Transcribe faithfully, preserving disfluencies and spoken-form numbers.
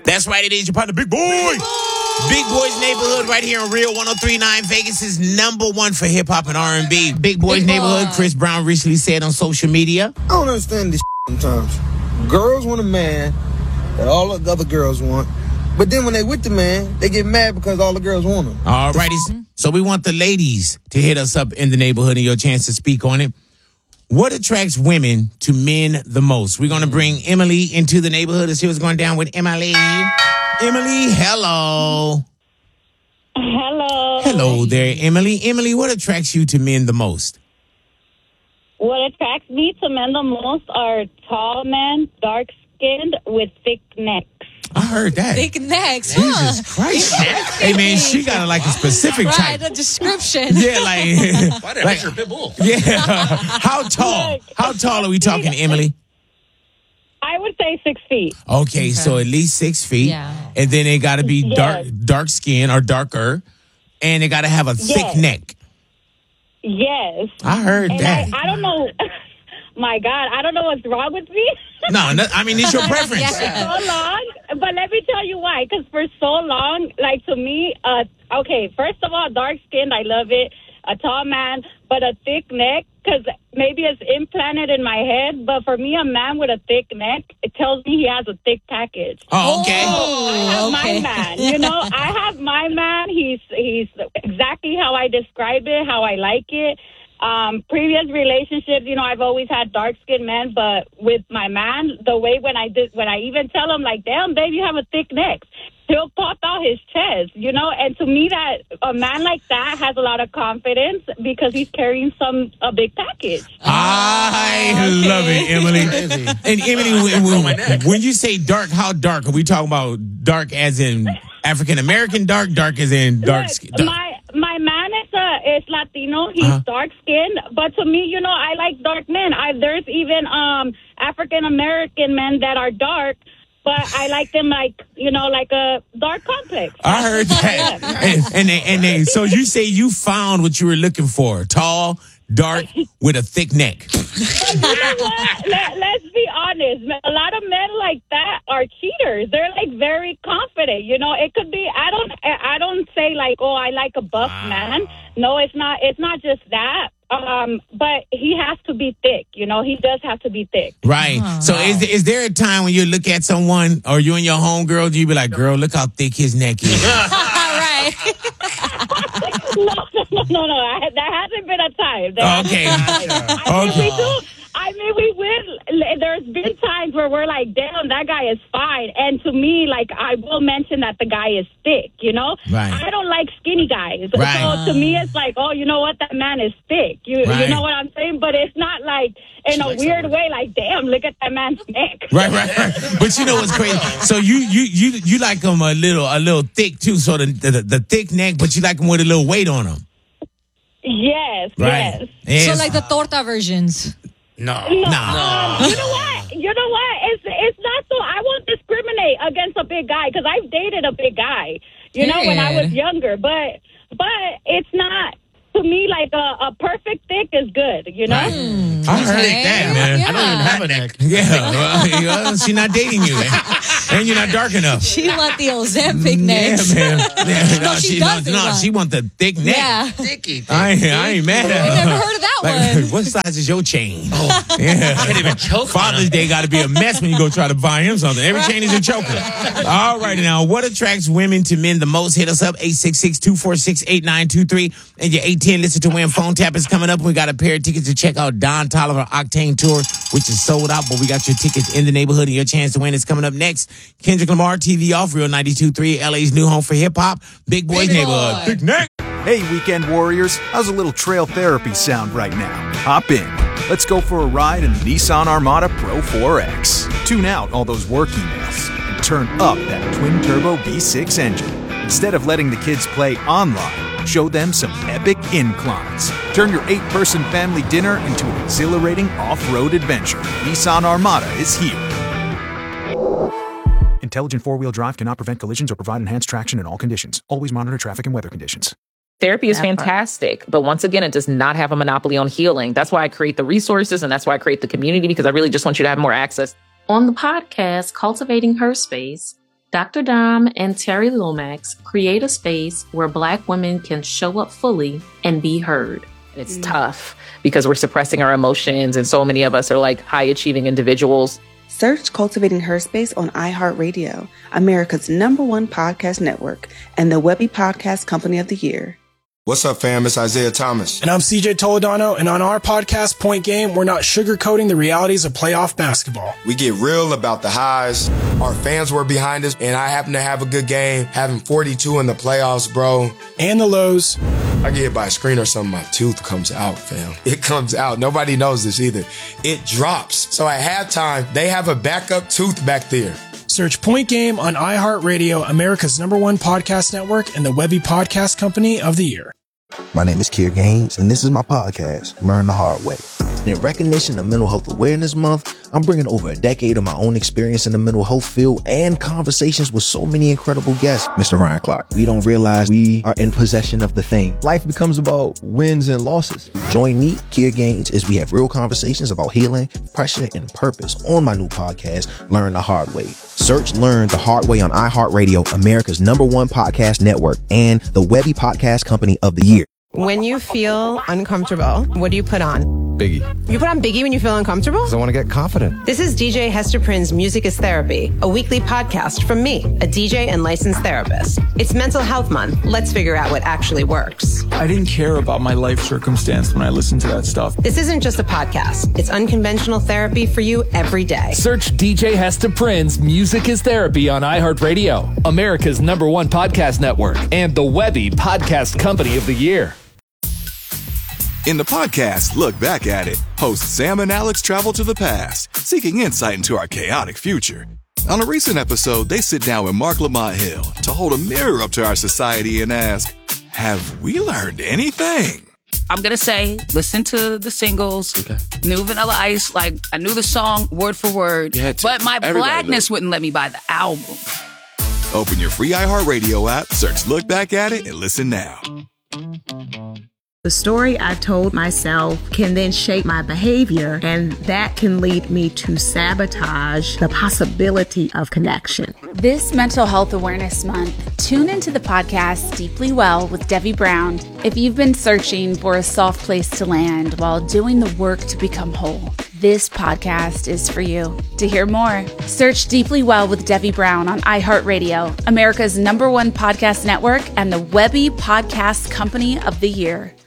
That's right, it is your partner, Big Boy. Big, Boy. Big Boy's Neighborhood right here on Real one oh three point nine, Vegas' number one for hip-hop and R and B. Big Boy's Big Neighborhood, Boy. Chris Brown recently said on social media. I don't understand this sometimes. Girls want a man that all the other girls want, but then when they with the man, they get mad because all the girls want him. All righty, so we want the ladies to hit us up in the neighborhood and your chance to speak on it. What attracts women to men the most? We're going to bring Emily into the neighborhood to see what's going down with Emily. Emily, hello. Hello. Hello there, Emily. Emily, what attracts you to men the most? What attracts me to men the most are tall men, dark-skinned, with thick necks. I heard that. Thick necks, Jesus huh? Christ. Hey, man, she got like a specific right, type. a description. Yeah, like... Why did I like, picture a pit bull? Yeah. How tall? How tall are we talking, Emily? I would say six feet. Okay, Okay. so at least six feet. Yeah. And then they got to be Yes. dark dark skin or darker. And they got to have a thick Yes. neck. Yes. I heard And that. I, I don't know. My God, I don't know what's wrong with me. No, no, I mean, it's your preference. Yeah. so long, but let me tell you why. Because for so long, like to me, uh, okay, first of all, dark skinned, I love it. A tall man, but a thick neck, because maybe it's implanted in my head. But for me, a man with a thick neck, it tells me he has a thick package. Oh, okay. I have okay. my man. You know, I have my man. He's he's exactly how I describe it, how I like it. Um, previous relationships, you know, I've always had dark-skinned men, but with my man, the way when I did, when I even tell him, like, damn, babe, you have a thick neck, he'll pop out his chest, you know, and to me, that a man like that has a lot of confidence because he's carrying some, a big package. I okay. love it, Emily. And Emily, when, when, when you say dark, how dark? Are we talking about dark as in African-American dark, dark as in dark Look, skin? my my man is uh, is Latino. He's Uh-huh. dark skinned, but to me, you know, I like dark men. I there's even um African American men that are dark, but I like them like you know like a dark complex. I heard that. and, and, they, and they, so you say you found what you were looking for. Tall, dark, with a thick neck. You know what? Let, let's be honest. A lot of men like that are cheaters. They're like very confident. You know, it could be. I don't. I don't say like, oh, I like a buff Wow. man. No, it's not. It's not just that. Um, but he has to be thick. You know, he does have to be thick. Right. So is there, is there a time when you look at someone or you and your homegirl, you be like, girl, look how thick his neck is? right. no, no, no, no. I, that hasn't been a time. There Okay. I mean, we do. I mean, we will. There's been times where we're like, damn, that guy is fine. And to me, like, I will mention that the guy is thick, you know? Right. I don't like skinny guys. Right. So to me, it's like, oh, you know what? That man is thick. You, Right. you know what I'm saying? But it's not like in She a likes weird that way, like, damn, look at that man's neck. Right, right, right. But you know what's crazy? So you you you you like them a little a little thick too, so the the, the thick neck, but you like them with a little weight on them. Yes, Right. yes. Yes. So like the torta versions. No. No, Nah. um, you know what? You know what? It's it's not so. I won't discriminate against a big guy because I've dated a big guy. You know, when I was Period. younger, but but it's not to me like a, a perfect thick is good. You know. Right. I heard Okay. that, man. Yeah. I don't even have a neck. Yeah, well, well, she's not dating you, and you're not dark enough. She want the Ozempic necks. Yeah, man. Yeah, No, she no, doesn't no, want. she want the thick neck. Yeah. Dicky. I ain't, I ain't mad at her. I never heard of that Like, one. what size is your chain? Oh, yeah. I can't even choke on Father's it. Day got to be a mess when you go try to buy him something. Every chain is a choker. All right, now, what attracts women to men the most? Hit us up, eight six six, two four six, eight nine two three. And your eight ten Listen to Win phone tap is coming up. We got a pair of tickets to check out Don Toliver Octane Tour, which is sold out, but we got your tickets in the neighborhood, and your chance to win is coming up next. Kendrick Lamar, T V Off, Real ninety-two point three, L A's new home for hip-hop. Big Boy's Big Neighborhood. Boy. Big neck. Hey, weekend warriors, how's a little trail therapy sound right now? Hop in. Let's go for a ride in the Nissan Armada Pro four X. Tune out all those work emails and turn up that twin-turbo V six engine. Instead of letting the kids play online, show them some epic inclines. Turn your eight-person family dinner into an exhilarating off-road adventure. Nissan Armada is here. Intelligent four-wheel drive cannot prevent collisions or provide enhanced traction in all conditions. Always monitor traffic and weather conditions. Therapy is fantastic, but once again, it does not have a monopoly on healing. That's why I create the resources, and that's why I create the community, because I really just want you to have more access. On the podcast, Cultivating Her Space, Doctor Dom and Terry Lomax create a space where Black women can show up fully and be heard. It's mm. tough because we're suppressing our emotions, and so many of us are like high-achieving individuals. Search Cultivating Her Space on iHeartRadio, America's number one podcast network, and the Webby Podcast Company of the Year. What's up, fam? It's Isaiah Thomas. And I'm C J Toledano, and on our podcast, Point Game, we're not sugarcoating the realities of playoff basketball. We get real about the highs. Our fans were behind us, and I happen to have a good game, having forty-two in the playoffs, bro. And the lows. I get hit by a screen or something, my tooth comes out, fam. It comes out. Nobody knows this either. It drops. So at halftime, they have a backup tooth back there. Search Point Game on iHeartRadio, America's number one podcast network, and the Webby Podcast Company of the Year. My name is Kier Gaines, and this is my podcast, Learn the Hard Way. In recognition of Mental Health Awareness Month, I'm bringing over a decade of my own experience in the mental health field and conversations with so many incredible guests. Mister Ryan Clark, we don't realize we are in possession of the thing. Life becomes about wins and losses. Join me, Kier Gaines, as we have real conversations about healing, pressure, and purpose on my new podcast, Learn the Hard Way. Search Learn the Hard Way on iHeartRadio, America's number one podcast network, and the Webby Podcast Company of the Year. When you feel uncomfortable, what do you put on? Biggie. You put on Biggie when you feel uncomfortable? Because I want to get confident. This is D J Hester Prynne's Music is Therapy, a weekly podcast from me, a D J and licensed therapist. It's Mental Health Month. Let's figure out what actually works. I didn't care about my life circumstance when I listened to that stuff. This isn't just a podcast. It's unconventional therapy for you every day. Search D J Hester Prynne's Music is Therapy on iHeartRadio, America's number one podcast network, and the Webby Podcast Company of the Year. In the podcast, Look Back at It, hosts Sam and Alex travel to the past, seeking insight into our chaotic future. On a recent episode, they sit down with Mark Lamont Hill to hold a mirror up to our society and ask, have we learned anything? I'm going to say, listen to the singles, okay. New Vanilla Ice, like, I knew the song word for word, but my Everybody blackness knew. Wouldn't let me buy the album. Open your free iHeartRadio app, search Look Back at It, and listen now. The story I told myself can then shape my behavior, and that can lead me to sabotage the possibility of connection. This Mental Health Awareness Month, tune into the podcast Deeply Well with Debbie Brown if you've been searching for a soft place to land while doing the work to become whole. This podcast is for you. To hear more, search Deeply Well with Debbie Brown on iHeartRadio, America's number one podcast network, and the Webby Podcast Company of the Year.